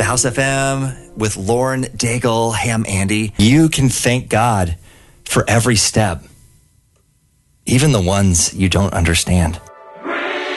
House FM with Lauren Daigle. Hey, I'm Andy. You can thank God for every step, even the ones you don't understand.